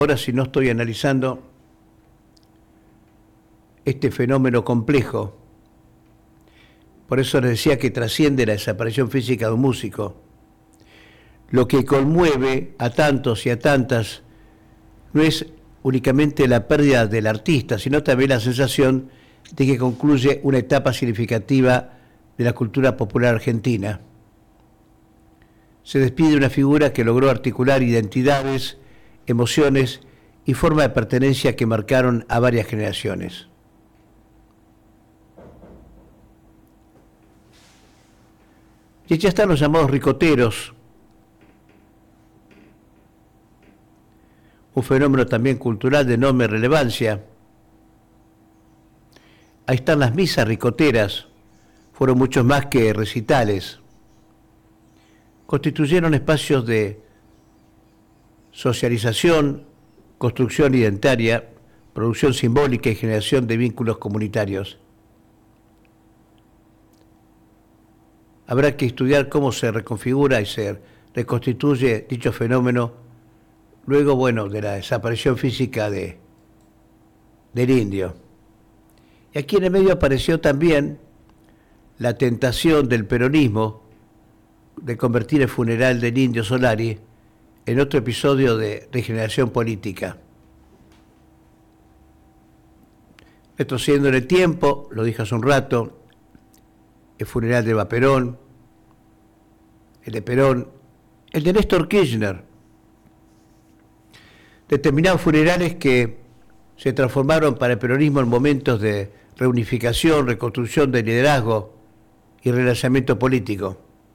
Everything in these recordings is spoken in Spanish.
ahora si no estoy analizando este fenómeno complejo. Por eso les decía que trasciende la desaparición física de un músico. Lo que conmueve a tantos y a tantas no es únicamente la pérdida del artista, sino también la sensación de que concluye una etapa significativa de la cultura popular argentina. Se despide una figura que logró articular identidades, emociones y forma de pertenencia que marcaron a varias generaciones. Y ya están los llamados ricoteros, un fenómeno también cultural de enorme relevancia. Ahí están las misas ricoteras, fueron muchos más que recitales. Constituyeron espacios de socialización, construcción identitaria, producción simbólica y generación de vínculos comunitarios. Habrá que estudiar cómo se reconfigura y se reconstituye dicho fenómeno luego, bueno, de la desaparición física del indio. Y aquí en el medio apareció también la tentación del peronismo de convertir el funeral del indio Solari en otro episodio de regeneración política. Retrocediendo en el tiempo, lo dije hace un rato, el funeral de Eva Perón, el de Perón, el de Néstor Kirchner, determinados funerales que se transformaron para el peronismo en momentos de reunificación, reconstrucción del liderazgo y relanzamiento político.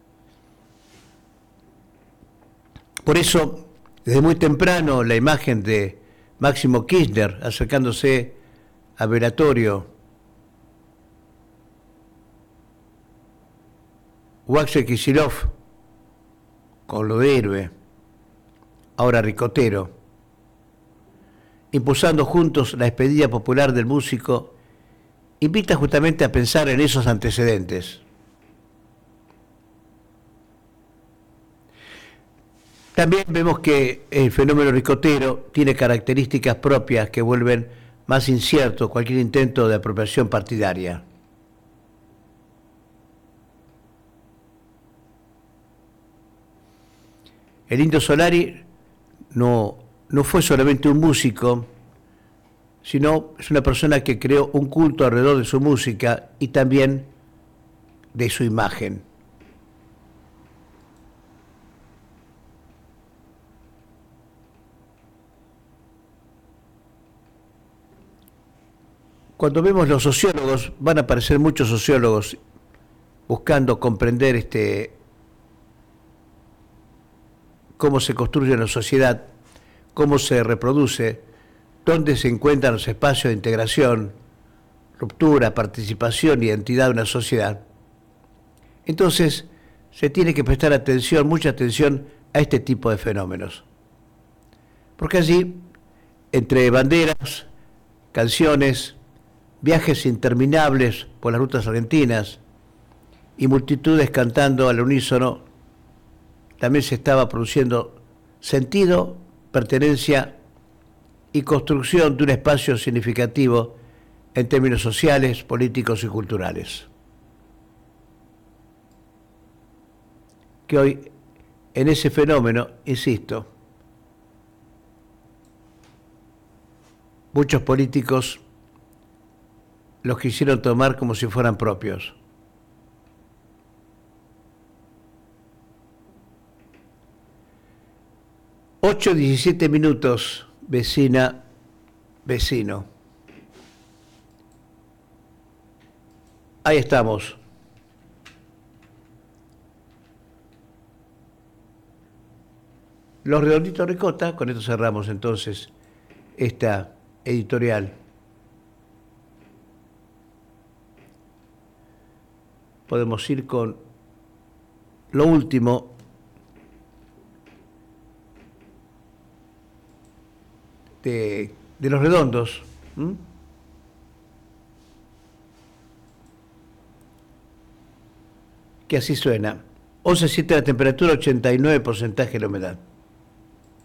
Por eso, desde muy temprano, la imagen de Máximo Kirchner acercándose a velatorio, o Axel Kicillof con lo de héroe, ahora ricotero, impulsando juntos la despedida popular del músico, invita justamente a pensar en esos antecedentes. También vemos que el fenómeno ricotero tiene características propias que vuelven más incierto cualquier intento de apropiación partidaria. El indio Solari no fue solamente un músico, sino es una persona que creó un culto alrededor de su música y también de su imagen. Cuando vemos los sociólogos, van a aparecer muchos sociólogos buscando comprender cómo se construye la sociedad, cómo se reproduce, dónde se encuentran los espacios de integración, ruptura, participación, identidad de una sociedad. Entonces, se tiene que prestar atención, mucha atención a este tipo de fenómenos. Porque allí, entre banderas, canciones, viajes interminables por las rutas argentinas y multitudes cantando al unísono, también se estaba produciendo sentido, pertenencia y construcción de un espacio significativo en términos sociales, políticos y culturales. Que hoy, en ese fenómeno, insisto, muchos políticos los quisieron tomar como si fueran propios. Ocho 17 minutos, vecina, vecino. Ahí estamos. Los Redonditos Ricota, con esto cerramos entonces esta editorial. Podemos ir con lo último de Los Redondos. Que así suena. 11.7 la temperatura, 89% la humedad.